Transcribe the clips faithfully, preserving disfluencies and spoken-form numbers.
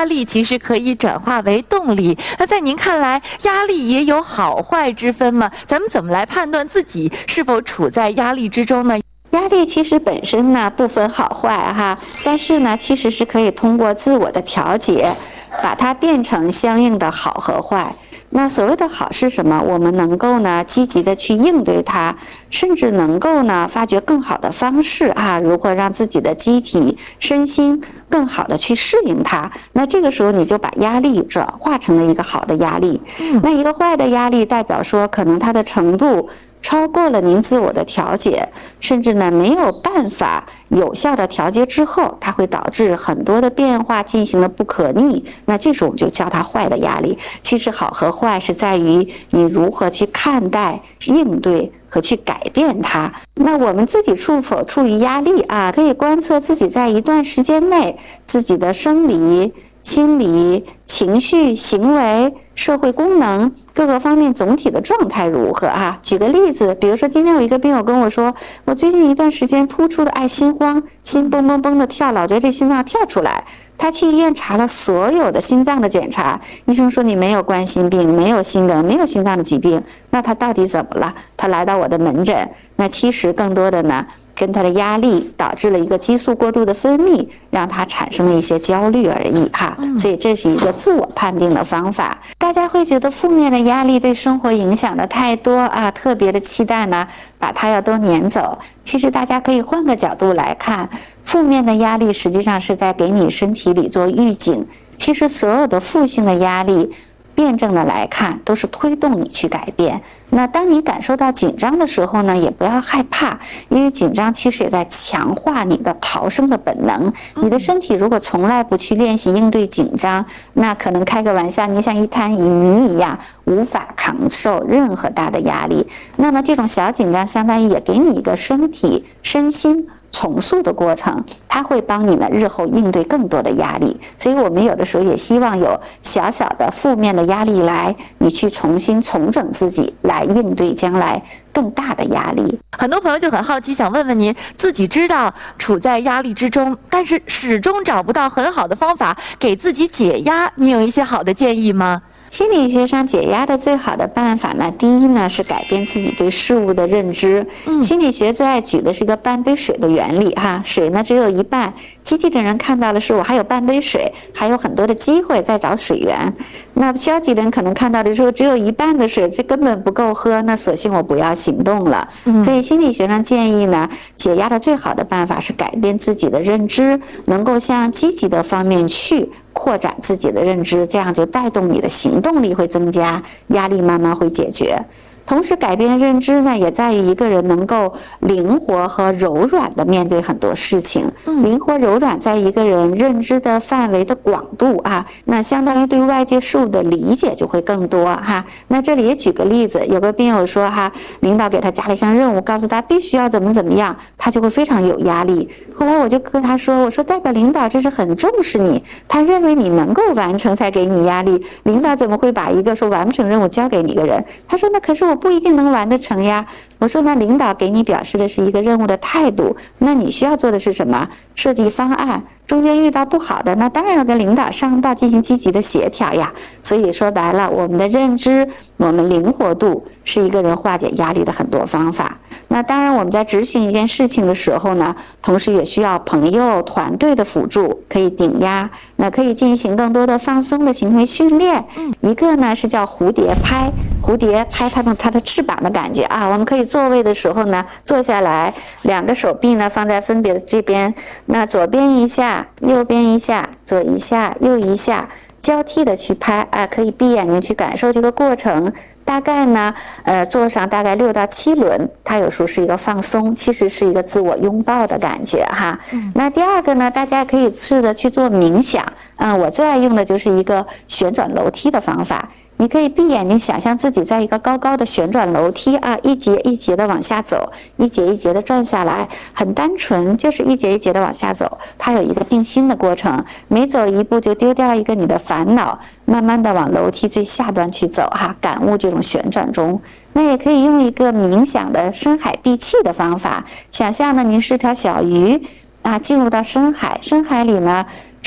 力其实可以转化为动力。那在您看来，压力也有好坏之分吗？咱们怎么来判断自己是否处在压力之中呢？ 压力其实本身呢不分好坏哈，但是呢其实是可以通过自我的调节，把它变成相应的好和坏。那所谓的好是什么？我们能够呢积极的去应对它，甚至能够呢发掘更好的方式啊，如何让自己的机体、身心更好的去适应它。那这个时候你就把压力转化成了一个好的压力。嗯、那一个坏的压力代表说可能它的程度超过了您自我的调节，甚至呢没有办法有效的调节之后，它会导致很多的变化进行了不可逆。那这时候我们就叫它坏的压力。其实好和坏是在于你如何去看待、应对和去改变它。那我们自己处否处于压力啊？可以观测自己在一段时间内自己的生理、心理、情绪、行为、社会功能各个方面总体的状态如何啊？举个例子，比如说今天有一个病友跟我说，我最近一段时间突出的爱心慌，心蹦蹦蹦的跳，老觉得这心脏跳出来。他去医院查了所有的心脏的检查，医生说你没有冠心病，没有心梗，没有心脏的疾病。那他到底怎么了？他来到我的门诊，那其实更多的呢跟他的压力导致了一个激素过度的分泌，让他产生了一些焦虑而已哈。所以这是一个自我判定的方法。大家会觉得负面的压力对生活影响的太多啊，特别的期待呢把它要都撵走。其实大家可以换个角度来看，负面的压力实际上是在给你身体里做预警。其实所有的负性的压力辩证的来看，都是推动你去改变。那当你感受到紧张的时候呢，也不要害怕，因为紧张其实也在强化你的逃生的本能。你的身体如果从来不去练习应对紧张，那可能开个玩笑，你像一滩泥一样，无法扛受任何大的压力。那么这种小紧张相当于也给你一个身体、身心重塑的过程，它会帮你呢日后应对更多的压力。所以我们有的时候也希望有小小的负面的压力来，你去重新重整自己，来应对将来更大的压力。 很多朋友就很好奇，想问问您，自己知道处在压力之中，但是始终找不到很好的方法给自己解压，你有一些好的建议吗？ 心理学上解压的最好的办法呢，第一呢是改变自己对事物的认知。嗯，心理学最爱举的是一个半杯水的原理哈，水呢只有一半，积极的人看到的是我还有半杯水，还有很多的机会在找水源。那消极的人可能看到的时候只有一半的水，这根本不够喝，那索性我不要行动了。嗯，所以心理学上建议呢，解压的最好的办法是改变自己的认知，能够向积极的方面去扩展自己的认知，这样就带动你的行动力会增加，压力慢慢会解决。同时改变认知呢，也在于一个人能够灵活和柔软的面对很多事情。嗯，灵活柔软在一个人认知的范围的广度啊，那相当于对外界事物的理解就会更多哈。那这里也举个例子，有个病友说哈，领导给他加了一项任务，告诉他必须要怎么怎么样，他就会非常有压力。后来我就跟他说，我说代表领导这是很重视你，他认为你能够完成才给你压力，领导怎么会把一个说完不成任务交给你一个人？他说那可是我不一定能完得成呀。我说那领导给你表示的是一个任务的态度，那你需要做的是什么？设计方案，中间遇到不好的，那当然要跟领导上报进行积极的协调呀。所以说白了，我们的认知，我们灵活度是一个人化解压力的很多方法。那当然我们在执行一件事情的时候呢，同时也需要朋友团队的辅助，可以顶压，那可以进行更多的放松的行为训练。一个呢是叫蝴蝶拍，蝴蝶拍它的它的翅膀的感觉啊，我们可以座位的时候呢坐下来，两个手臂呢放在分别的这边，那左边一下，右边一下，左一下，右一下，交替的去拍啊，可以闭眼睛去感受这个过程。大概呢，呃，做上大概六到七轮，它有时候是一个放松，其实是一个自我拥抱的感觉哈。嗯、那第二个呢，大家可以试着去做冥想，嗯、呃，我最爱用的就是一个旋转楼梯的方法。你可以闭眼睛想象自己在一个高高的旋转楼梯啊，一节一节的往下走，一节一节的转下来，很单纯，就是一节一节的往下走。它有一个静心的过程，每走一步就丢掉一个你的烦恼，慢慢的往楼梯最下端去走哈，感悟这种旋转中。那也可以用一个冥想的深海闭气的方法，想象呢您是条小鱼啊，进入到深海，深海里呢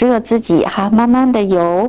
只有自己哈，慢慢的由